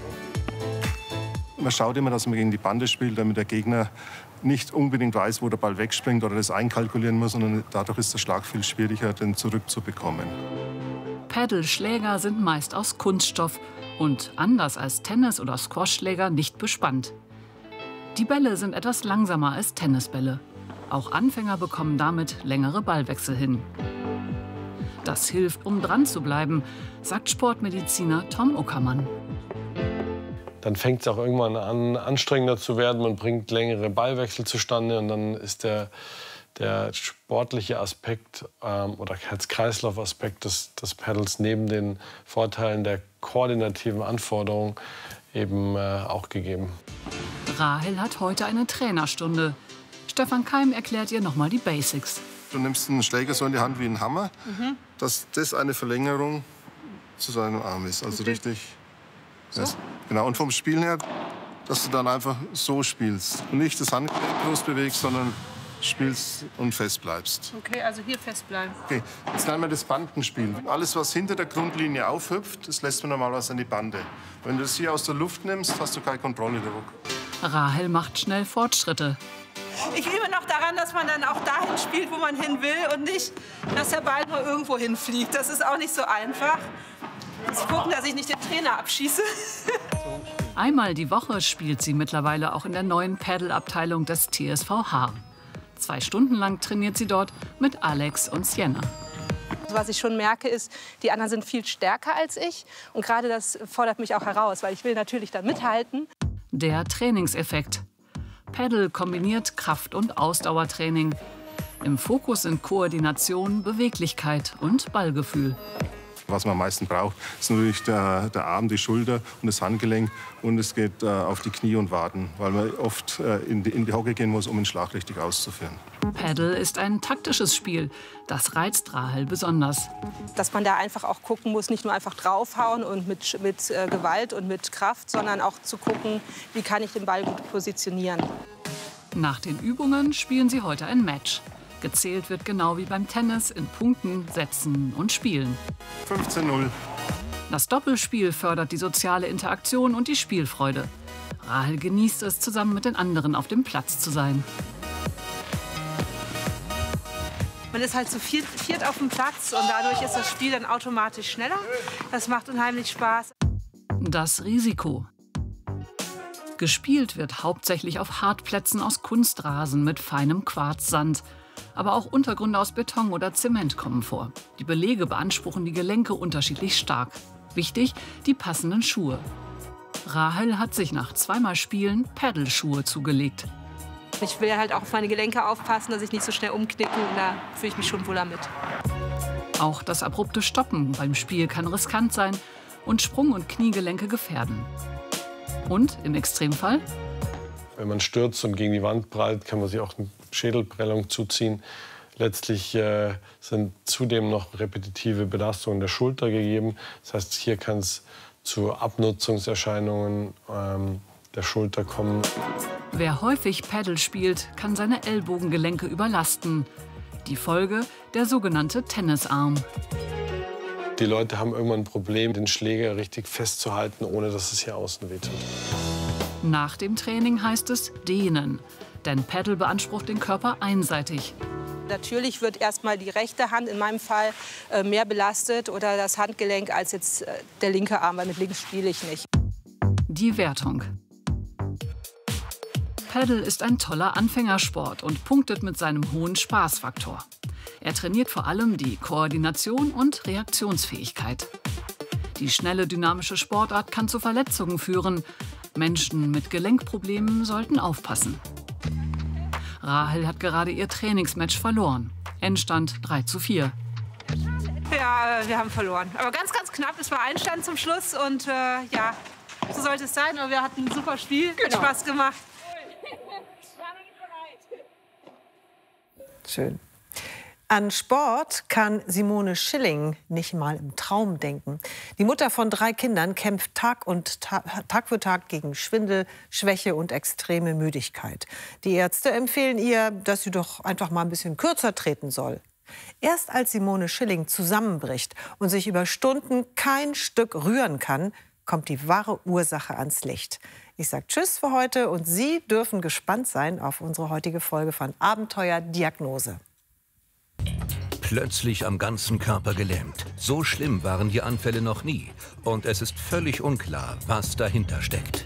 Man schaut immer, dass man gegen die Bande spielt, damit der Gegner nicht unbedingt weiß, wo der Ball wegspringt oder das einkalkulieren muss, sondern dadurch ist der Schlag viel schwieriger, den zurückzubekommen. Paddle-Schläger sind meist aus Kunststoff und anders als Tennis- oder Squash-Schläger nicht bespannt. Die Bälle sind etwas langsamer als Tennisbälle. Auch Anfänger bekommen damit längere Ballwechsel hin. Das hilft, um dran zu bleiben, sagt Sportmediziner Tom Uckermann. Dann fängt es auch irgendwann an, anstrengender zu werden. Man bringt längere Ballwechsel zustande und dann ist der, der sportliche Aspekt ähm, oder Herz-Kreislauf-Aspekt des, des Paddles neben den Vorteilen der koordinativen Anforderungen eben äh, auch gegeben. Rahel hat heute eine Trainerstunde. Stefan Keim erklärt ihr nochmal die Basics. Du nimmst einen Schläger so in die Hand wie einen Hammer, mhm. dass das eine Verlängerung zu seinem Arm ist. Also okay. richtig. So? Ja, genau. Und vom Spielen her, dass du dann einfach so spielst. Und nicht das Handgelenk groß bewegst, sondern spielst und fest bleibst. Okay, also hier festbleiben. Okay, jetzt nennen wir das Bandenspiel. Alles, was hinter der Grundlinie aufhüpft, das lässt man normalerweise an die Bande. Wenn du das hier aus der Luft nimmst, hast du keine Kontrolle darüber. Rahel macht schnell Fortschritte. Ich übe noch daran, dass man dann auch dahin spielt, wo man hin will und nicht, dass der Ball nur irgendwo hinfliegt. Das ist auch nicht so einfach. Jetzt gucken, dass ich nicht den Trainer abschieße. Einmal die Woche spielt sie mittlerweile auch in der neuen Paddle-Abteilung des T S V Haar. Zwei Stunden lang trainiert sie dort mit Alex und Sienna. Was ich schon merke, ist, die anderen sind viel stärker als ich. Und gerade das fordert mich auch heraus, weil ich will natürlich da mithalten. Der Trainingseffekt. Paddle kombiniert Kraft- und Ausdauertraining. Im Fokus sind Koordination, Beweglichkeit und Ballgefühl. Was man am meisten braucht, ist natürlich der, der Arm, die Schulter und das Handgelenk. Und es geht äh, auf die Knie und Waden, weil man oft äh, in, die, in die Hocke gehen muss, um den Schlag richtig auszuführen. Paddle ist ein taktisches Spiel. Das reizt Rahel besonders. Dass man da einfach auch gucken muss, nicht nur einfach draufhauen und mit, mit äh, Gewalt und mit Kraft, sondern auch zu gucken, wie kann ich den Ball gut positionieren. Nach den Übungen spielen sie heute ein Match. Gezählt wird genau wie beim Tennis in Punkten, Sätzen und Spielen. fünfzehn null. Das Doppelspiel fördert die soziale Interaktion und die Spielfreude. Rahel genießt es, zusammen mit den anderen auf dem Platz zu sein. Man ist halt zu viert, viert auf dem Platz und dadurch ist das Spiel dann automatisch schneller. Das macht unheimlich Spaß. Das Risiko. Gespielt wird hauptsächlich auf Hartplätzen aus Kunstrasen mit feinem Quarzsand. Aber auch Untergründe aus Beton oder Zement kommen vor. Die Belege beanspruchen die Gelenke unterschiedlich stark. Wichtig, die passenden Schuhe. Rahel hat sich nach zweimal Spielen Paddleschuhe zugelegt. Ich will halt auch auf meine Gelenke aufpassen, dass ich nicht so schnell umknicke. Und da fühle ich mich schon wohler mit. Auch das abrupte Stoppen beim Spiel kann riskant sein und Sprung- und Kniegelenke gefährden. Und im Extremfall? Wenn man stürzt und gegen die Wand prallt, kann man sich auch eine Schädelprellung zuziehen. Letztlich äh, sind zudem noch repetitive Belastungen der Schulter gegeben. Das heißt, hier kann es zu Abnutzungserscheinungen ähm, der Schulter kommen. Wer häufig Paddle spielt, kann seine Ellbogengelenke überlasten. Die Folge, der sogenannte Tennisarm. Die Leute haben irgendwann ein Problem, den Schläger richtig festzuhalten, ohne dass es hier außen wehtut. Nach dem Training heißt es dehnen, denn Paddle beansprucht den Körper einseitig. Natürlich wird erstmal die rechte Hand in meinem Fall äh, mehr belastet oder das Handgelenk als jetzt äh, der linke Arm, weil mit links spiele ich nicht. Die Wertung. Paddle ist ein toller Anfängersport und punktet mit seinem hohen Spaßfaktor. Er trainiert vor allem die Koordination und Reaktionsfähigkeit. Die schnelle, dynamische Sportart kann zu Verletzungen führen. Menschen mit Gelenkproblemen sollten aufpassen. Rahel hat gerade ihr Trainingsmatch verloren. Endstand drei zu vier. Ja, wir haben verloren. Aber ganz, ganz knapp. Es war Einstand zum Schluss. Und äh, ja, so sollte es sein. Aber wir hatten ein super Spiel. Genau. Hat Spaß gemacht. Schön. An Sport kann Simone Schilling nicht mal im Traum denken. Die Mutter von drei Kindern kämpft Tag, und Ta- Tag für Tag gegen Schwindel, Schwäche und extreme Müdigkeit. Die Ärzte empfehlen ihr, dass sie doch einfach mal ein bisschen kürzer treten soll. Erst als Simone Schilling zusammenbricht und sich über Stunden kein Stück rühren kann, kommt die wahre Ursache ans Licht. Ich sage Tschüss für heute und Sie dürfen gespannt sein auf unsere heutige Folge von Abenteuer Diagnose. Plötzlich am ganzen Körper gelähmt. So schlimm waren die Anfälle noch nie. Und es ist völlig unklar, was dahinter steckt.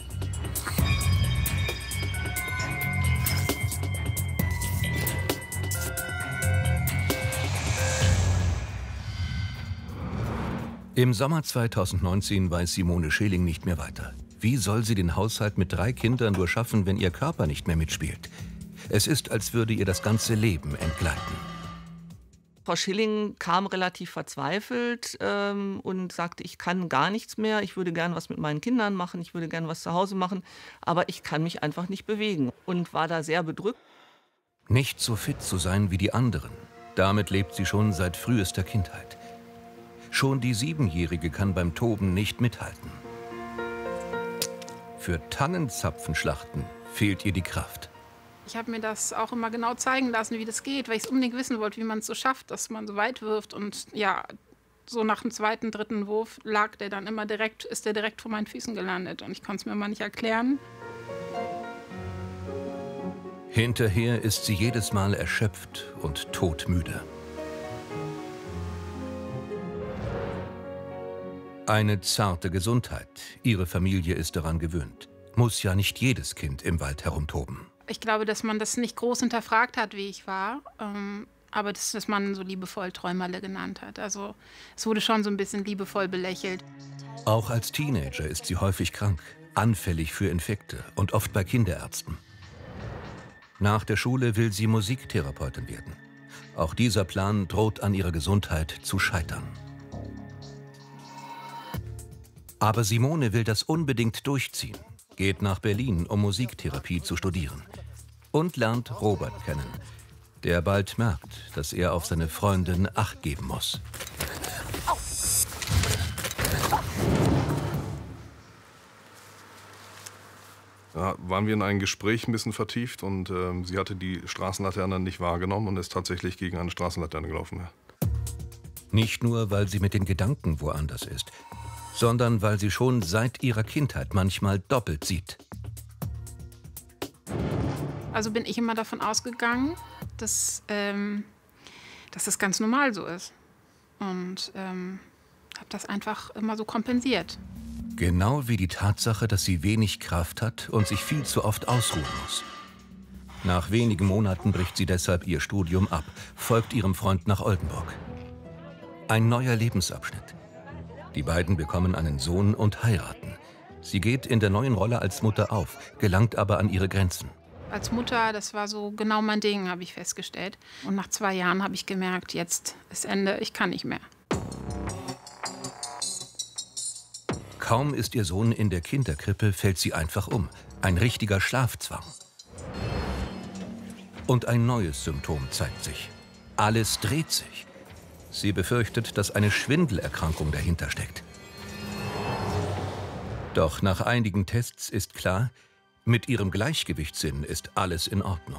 Im Sommer zweitausendneunzehn weiß Simone Schilling nicht mehr weiter. Wie soll sie den Haushalt mit drei Kindern nur schaffen, wenn ihr Körper nicht mehr mitspielt? Es ist, als würde ihr das ganze Leben entgleiten. Frau Schilling kam relativ verzweifelt ähm, und sagte, ich kann gar nichts mehr, ich würde gern was mit meinen Kindern machen, ich würde gern was zu Hause machen, aber ich kann mich einfach nicht bewegen und war da sehr bedrückt. Nicht so fit zu sein wie die anderen, damit lebt sie schon seit frühester Kindheit. Schon die Siebenjährige kann beim Toben nicht mithalten. Für Tannenzapfenschlachten fehlt ihr die Kraft. Ich habe mir das auch immer genau zeigen lassen, wie das geht, weil ich es unbedingt wissen wollte, wie man es so schafft, dass man so weit wirft. Und ja, so nach dem zweiten, dritten Wurf lag der dann immer direkt, ist der direkt vor meinen Füßen gelandet. Und ich konnte es mir immer nicht erklären. Hinterher ist sie jedes Mal erschöpft und todmüde. Eine zarte Gesundheit. Ihre Familie ist daran gewöhnt. Muss ja nicht jedes Kind im Wald herumtoben. Ich glaube, dass man das nicht groß hinterfragt hat, wie ich war, ähm, aber das, dass man so liebevoll Träumerle genannt hat. Also es wurde schon so ein bisschen liebevoll belächelt. Auch als Teenager ist sie häufig krank, anfällig für Infekte und oft bei Kinderärzten. Nach der Schule will sie Musiktherapeutin werden. Auch dieser Plan droht an ihrer Gesundheit zu scheitern. Aber Simone will das unbedingt durchziehen, geht nach Berlin, um Musiktherapie zu studieren. Und lernt Robert kennen, der bald merkt, dass er auf seine Freundin Acht geben muss. Da waren wir in ein Gespräch ein bisschen vertieft und äh, sie hatte die Straßenlaterne nicht wahrgenommen und ist tatsächlich gegen eine Straßenlaterne gelaufen. Ja. Nicht nur, weil sie mit den Gedanken woanders ist, sondern weil sie schon seit ihrer Kindheit manchmal doppelt sieht. Also bin ich immer davon ausgegangen, dass, ähm, dass das ganz normal so ist. Und ähm, habe das einfach immer so kompensiert. Genau wie die Tatsache, dass sie wenig Kraft hat und sich viel zu oft ausruhen muss. Nach wenigen Monaten bricht sie deshalb ihr Studium ab, folgt ihrem Freund nach Oldenburg. Ein neuer Lebensabschnitt. Die beiden bekommen einen Sohn und heiraten. Sie geht in der neuen Rolle als Mutter auf, gelangt aber an ihre Grenzen. Als Mutter, das war so genau mein Ding, habe ich festgestellt. Und nach zwei Jahren habe ich gemerkt, jetzt ist Ende, ich kann nicht mehr. Kaum ist ihr Sohn in der Kinderkrippe, fällt sie einfach um. Ein richtiger Schlafzwang. Und ein neues Symptom zeigt sich. Alles dreht sich. Sie befürchtet, dass eine Schwindelerkrankung dahinter steckt. Doch nach einigen Tests ist klar, mit ihrem Gleichgewichtssinn ist alles in Ordnung.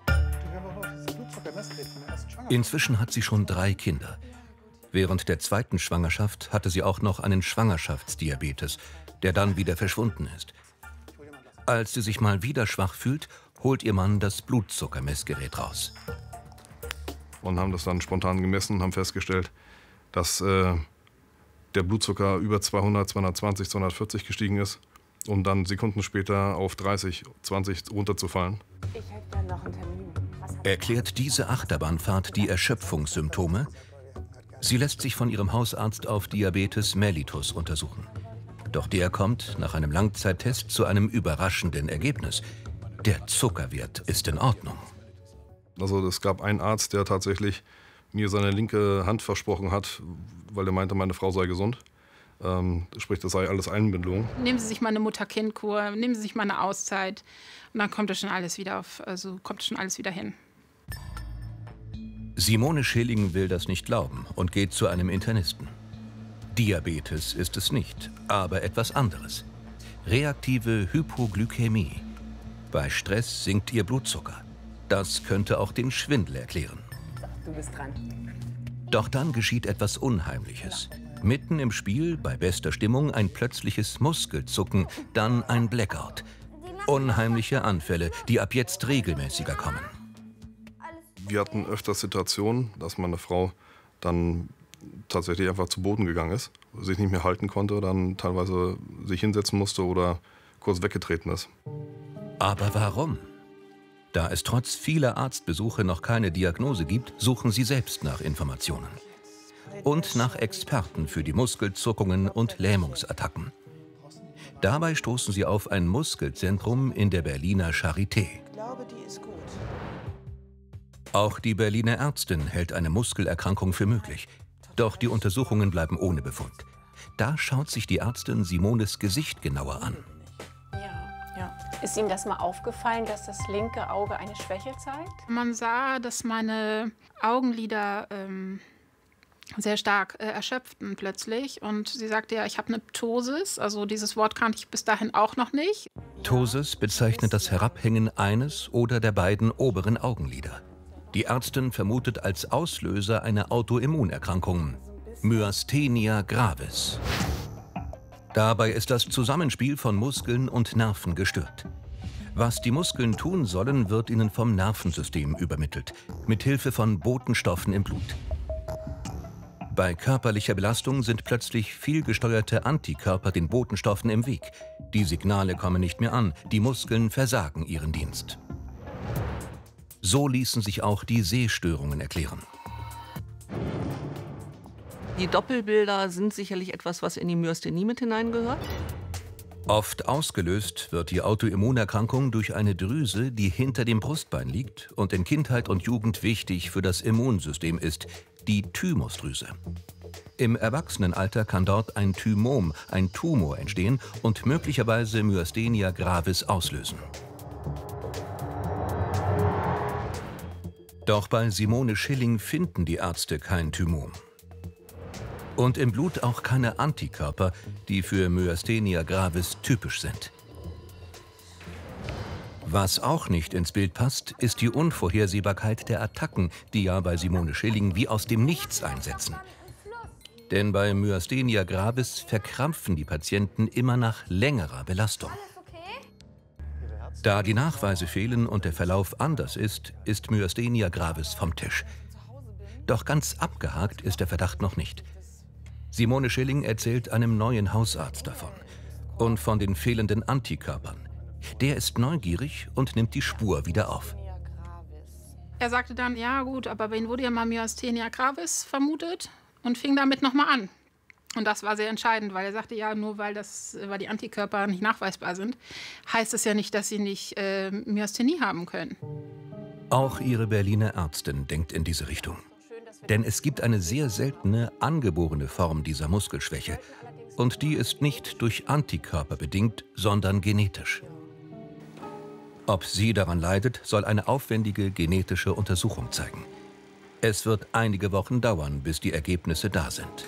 Inzwischen hat sie schon drei Kinder. Während der zweiten Schwangerschaft hatte sie auch noch einen Schwangerschaftsdiabetes, der dann wieder verschwunden ist. Als sie sich mal wieder schwach fühlt, holt ihr Mann das Blutzuckermessgerät raus. Und haben das dann spontan gemessen und haben festgestellt, dass äh, der Blutzucker über zweihundert, zweihundertzwanzig, zweihundertvierzig gestiegen ist, um dann Sekunden später auf dreißig, zwanzig runterzufallen. Ich hätte dann noch einen Termin. Erklärt diese Achterbahnfahrt die Erschöpfungssymptome? Sie lässt sich von ihrem Hausarzt auf Diabetes mellitus untersuchen. Doch der kommt nach einem Langzeittest zu einem überraschenden Ergebnis. Der Zuckerwert ist in Ordnung. Also es gab einen Arzt, der tatsächlich mir seine linke Hand versprochen hat, weil er meinte, meine Frau sei gesund. Ähm, sprich, das sei alles Einbildung. Nehmen Sie sich mal eine Mutter-Kind-Kur, nehmen Sie sich mal eine Auszeit und dann kommt das schon alles wieder auf, also kommt schon alles wieder hin. Simone Schilling will das nicht glauben und geht zu einem Internisten. Diabetes ist es nicht, aber etwas anderes. Reaktive Hypoglykämie. Bei Stress sinkt ihr Blutzucker. Das könnte auch den Schwindel erklären. Du bist dran. Doch dann geschieht etwas Unheimliches. Mitten im Spiel, bei bester Stimmung, ein plötzliches Muskelzucken, dann ein Blackout. Unheimliche Anfälle, die ab jetzt regelmäßiger kommen. Wir hatten öfter Situationen, dass meine Frau dann tatsächlich einfach zu Boden gegangen ist, sich nicht mehr halten konnte, dann teilweise sich hinsetzen musste oder kurz weggetreten ist. Aber warum? Da es trotz vieler Arztbesuche noch keine Diagnose gibt, suchen sie selbst nach Informationen. Und nach Experten für die Muskelzuckungen und Lähmungsattacken. Dabei stoßen sie auf ein Muskelzentrum in der Berliner Charité. Ich glaube, die ist gut. Auch die Berliner Ärztin hält eine Muskelerkrankung für möglich. Doch die Untersuchungen bleiben ohne Befund. Da schaut sich die Ärztin Simones Gesicht genauer an. Ja. Ist Ihnen das mal aufgefallen, dass das linke Auge eine Schwäche zeigt? Man sah, dass meine Augenlider ähm, sehr stark äh, erschöpften plötzlich. Und sie sagte ja, ich habe eine Ptosis. Also dieses Wort kannte ich bis dahin auch noch nicht. Ptosis bezeichnet das Herabhängen eines oder der beiden oberen Augenlider. Die Ärztin vermutet als Auslöser eine Autoimmunerkrankung, Myasthenia gravis. Dabei ist das Zusammenspiel von Muskeln und Nerven gestört. Was die Muskeln tun sollen, wird ihnen vom Nervensystem übermittelt, mit Hilfe von Botenstoffen im Blut. Bei körperlicher Belastung sind plötzlich vielgesteuerte Antikörper den Botenstoffen im Weg. Die Signale kommen nicht mehr an, die Muskeln versagen ihren Dienst. So ließen sich auch die Sehstörungen erklären. Die Doppelbilder sind sicherlich etwas, was in die Myasthenie mit hineingehört. Oft ausgelöst wird die Autoimmunerkrankung durch eine Drüse, die hinter dem Brustbein liegt und in Kindheit und Jugend wichtig für das Immunsystem ist, die Thymusdrüse. Im Erwachsenenalter kann dort ein Thymom, ein Tumor entstehen und möglicherweise Myasthenia gravis auslösen. Doch bei Simone Schilling finden die Ärzte kein Thymom. Und im Blut auch keine Antikörper, die für Myasthenia gravis typisch sind. Was auch nicht ins Bild passt, ist die Unvorhersehbarkeit der Attacken, die ja bei Simone Schilling wie aus dem Nichts einsetzen. Denn bei Myasthenia gravis verkrampfen die Patienten immer nach längerer Belastung. Da die Nachweise fehlen und der Verlauf anders ist, ist Myasthenia gravis vom Tisch. Doch ganz abgehakt ist der Verdacht noch nicht. Simone Schilling erzählt einem neuen Hausarzt davon und von den fehlenden Antikörpern. Der ist neugierig und nimmt die Spur wieder auf. Er sagte dann, ja gut, aber bei Ihnen wurde ja mal Myasthenia gravis vermutet und fing damit nochmal an. Und das war sehr entscheidend, weil er sagte, ja, nur weil, das, weil die Antikörper nicht nachweisbar sind, heißt es ja nicht, dass Sie nicht äh, Myasthenie haben können. Auch ihre Berliner Ärztin denkt in diese Richtung. Denn es gibt eine sehr seltene, angeborene Form dieser Muskelschwäche. Und die ist nicht durch Antikörper bedingt, sondern genetisch. Ob sie daran leidet, soll eine aufwendige genetische Untersuchung zeigen. Es wird einige Wochen dauern, bis die Ergebnisse da sind.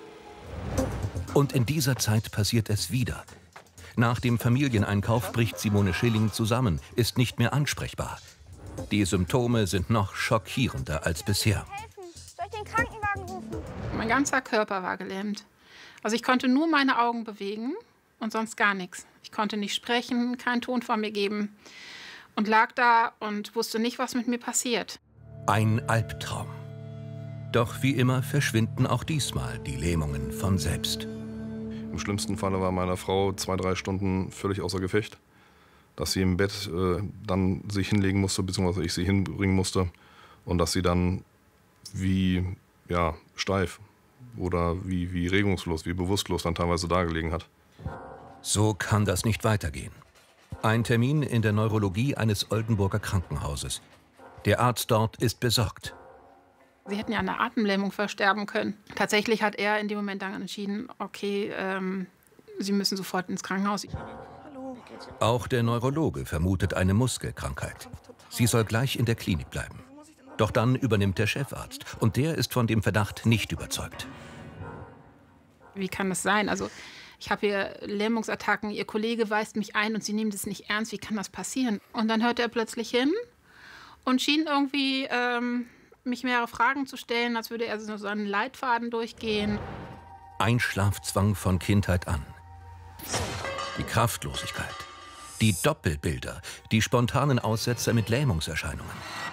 Und in dieser Zeit passiert es wieder. Nach dem Familieneinkauf bricht Simone Schilling zusammen, ist nicht mehr ansprechbar. Die Symptome sind noch schockierender als bisher. Soll ich den Krankenwagen rufen? Mein ganzer Körper war gelähmt. Also ich konnte nur meine Augen bewegen und sonst gar nichts. Ich konnte nicht sprechen, keinen Ton von mir geben und lag da und wusste nicht, was mit mir passiert. Ein Albtraum. Doch wie immer verschwinden auch diesmal die Lähmungen von selbst. Im schlimmsten Falle war meine Frau zwei, drei Stunden völlig außer Gefecht. Dass sie im Bett äh, dann sich hinlegen musste, beziehungsweise ich sie hinbringen musste. Und dass sie dann wie ja, steif oder wie, wie regungslos, wie bewusstlos dann teilweise dagelegen hat. So kann das nicht weitergehen. Ein Termin in der Neurologie eines Oldenburger Krankenhauses. Der Arzt dort ist besorgt. Sie hätten ja an einer Atemlähmung versterben können. Tatsächlich hat er in dem Moment dann entschieden, okay, ähm, Sie müssen sofort ins Krankenhaus. Auch der Neurologe vermutet eine Muskelkrankheit. Sie soll gleich in der Klinik bleiben. Doch dann übernimmt der Chefarzt und der ist von dem Verdacht nicht überzeugt. Wie kann das sein? Also ich habe hier Lähmungsattacken, Ihr Kollege weist mich ein und Sie nehmen das nicht ernst. Wie kann das passieren? Und dann hörte er plötzlich hin und schien irgendwie ähm, mich mehrere Fragen zu stellen, als würde er so einen Leitfaden durchgehen. Einschlafzwang von Kindheit an. Die Kraftlosigkeit. Die Doppelbilder, die spontanen Aussetzer mit Lähmungserscheinungen.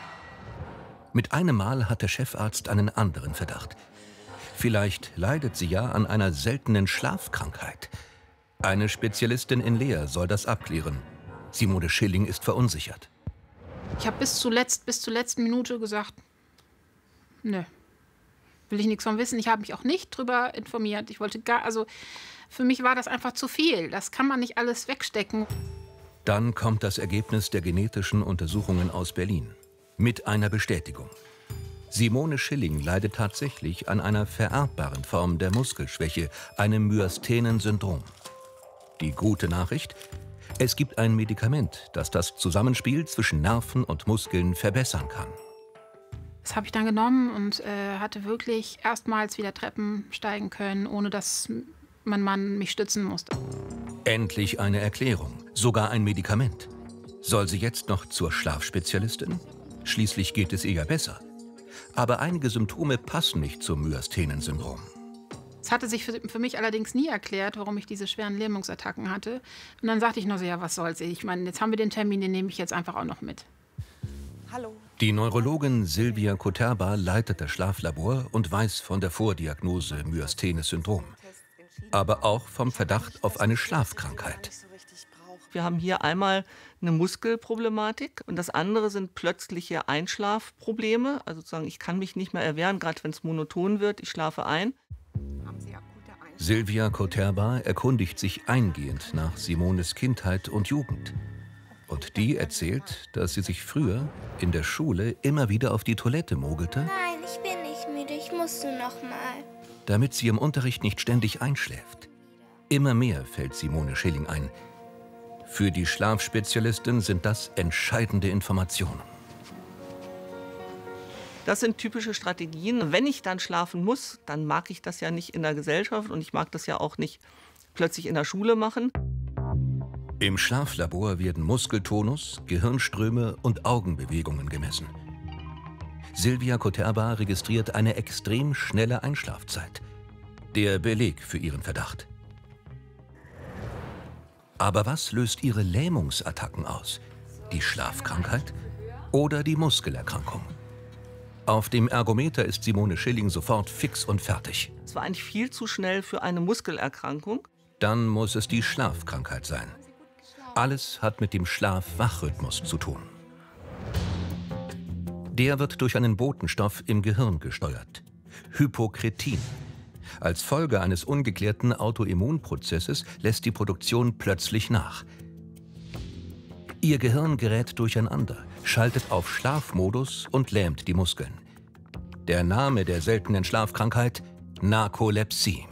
Mit einem Mal hat der Chefarzt einen anderen Verdacht. Vielleicht leidet sie ja an einer seltenen Schlafkrankheit. Eine Spezialistin in Leer soll das abklären. Simone Schilling ist verunsichert. Ich habe bis zuletzt, bis zur letzten Minute gesagt, nö, will ich nichts von wissen. Ich habe mich auch nicht drüber informiert. Ich wollte gar, also für mich war das einfach zu viel. Das kann man nicht alles wegstecken. Dann kommt das Ergebnis der genetischen Untersuchungen aus Berlin. Mit einer Bestätigung. Simone Schilling leidet tatsächlich an einer vererbbaren Form der Muskelschwäche, einem Myasthenen-Syndrom. Die gute Nachricht? Es gibt ein Medikament, das das Zusammenspiel zwischen Nerven und Muskeln verbessern kann. Das habe ich dann genommen und äh, hatte wirklich erstmals wieder Treppen steigen können, ohne dass mein Mann mich stützen musste. Endlich eine Erklärung, sogar ein Medikament. Soll sie jetzt noch zur Schlafspezialistin? Schließlich geht es ihr ja besser. Aber einige Symptome passen nicht zum Myasthenen-Syndrom. Es hatte sich für, für mich allerdings nie erklärt, warum ich diese schweren Lähmungsattacken hatte. Und dann sagte ich nur so, ja, was soll's. Ich meine, jetzt haben wir den Termin, den nehme ich jetzt einfach auch noch mit. Hallo. Die Neurologin Silvia Koterba leitet das Schlaflabor und weiß von der Vordiagnose Myasthenes-Syndrom. Aber auch vom Verdacht auf eine Schlafkrankheit. Wir haben hier einmal eine Muskelproblematik und das andere sind plötzliche Einschlafprobleme. Also sozusagen, ich kann mich nicht mehr erwehren, gerade wenn es monoton wird, ich schlafe ein. Sylvia Koterba erkundigt sich eingehend nach Simones Kindheit und Jugend. Und die erzählt, dass sie sich früher in der Schule immer wieder auf die Toilette mogelte, Nein, ich bin nicht müde, ich muss nur noch mal. damit sie im Unterricht nicht ständig einschläft. Immer mehr fällt Simone Schilling ein. Für die Schlafspezialistin sind das entscheidende Informationen. Das sind typische Strategien. Wenn ich dann schlafen muss, dann mag ich das ja nicht in der Gesellschaft und ich mag das ja auch nicht plötzlich in der Schule machen. Im Schlaflabor werden Muskeltonus, Gehirnströme und Augenbewegungen gemessen. Sylvia Koterba registriert eine extrem schnelle Einschlafzeit. Der Beleg für ihren Verdacht. Aber was löst ihre Lähmungsattacken aus? Die Schlafkrankheit oder die Muskelerkrankung? Auf dem Ergometer ist Simone Schilling sofort fix und fertig. Es war eigentlich viel zu schnell für eine Muskelerkrankung. Dann muss es die Schlafkrankheit sein. Alles hat mit dem Schlaf-Wach-Rhythmus zu tun. Der wird durch einen Botenstoff im Gehirn gesteuert. Hypokretin. Als Folge eines ungeklärten Autoimmunprozesses lässt die Produktion plötzlich nach. Ihr Gehirn gerät durcheinander, schaltet auf Schlafmodus und lähmt die Muskeln. Der Name der seltenen Schlafkrankheit: Narkolepsie.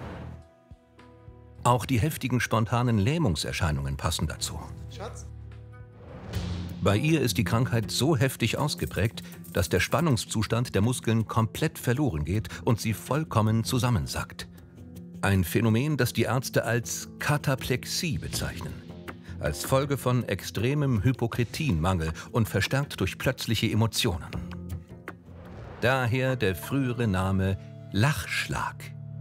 Auch die heftigen spontanen Lähmungserscheinungen passen dazu. Schatz? Bei ihr ist die Krankheit so heftig ausgeprägt, dass der Spannungszustand der Muskeln komplett verloren geht und sie vollkommen zusammensackt. Ein Phänomen, das die Ärzte als Kataplexie bezeichnen. Als Folge von extremem Hypokretinmangel und verstärkt durch plötzliche Emotionen. Daher der frühere Name Lachschlag.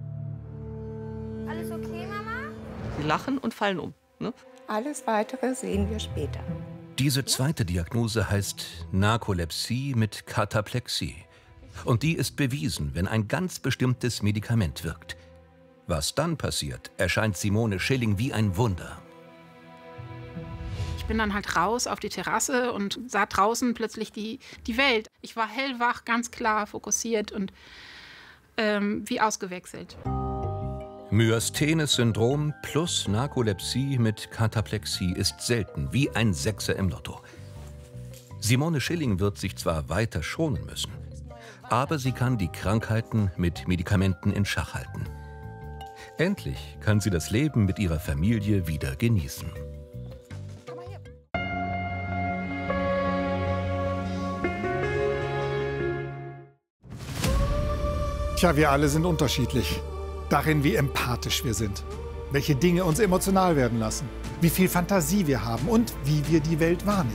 Alles okay, Mama? Sie lachen und fallen um. Ne? Alles Weitere sehen wir später. Diese zweite Diagnose heißt Narkolepsie mit Kataplexie. Und die ist bewiesen, wenn ein ganz bestimmtes Medikament wirkt. Was dann passiert, erscheint Simone Schilling wie ein Wunder. Ich bin dann halt raus auf die Terrasse und sah draußen plötzlich die, die Welt. Ich war hellwach, ganz klar, fokussiert und ähm, wie ausgewechselt. Myasthenes-Syndrom plus Narkolepsie mit Kataplexie ist selten, wie ein Sechser im Lotto. Simone Schilling wird sich zwar weiter schonen müssen, aber sie kann die Krankheiten mit Medikamenten in Schach halten. Endlich kann sie das Leben mit ihrer Familie wieder genießen. Tja, wir alle sind unterschiedlich. Darin, wie empathisch wir sind, welche Dinge uns emotional werden lassen, wie viel Fantasie wir haben und wie wir die Welt wahrnehmen.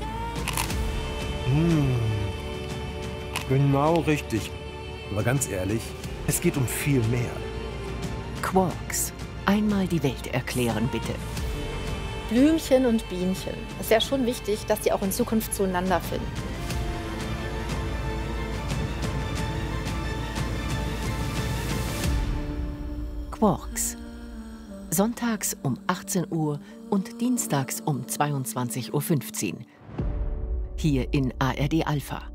Mmh, genau richtig. Aber ganz ehrlich, es geht um viel mehr. Quarks. Einmal die Welt erklären, bitte. Blümchen und Bienchen. Es ist ja schon wichtig, dass die auch in Zukunft zueinander finden. Quarks. Sonntags um achtzehn Uhr und dienstags um zweiundzwanzig Uhr fünfzehn. Hier in A R D Alpha.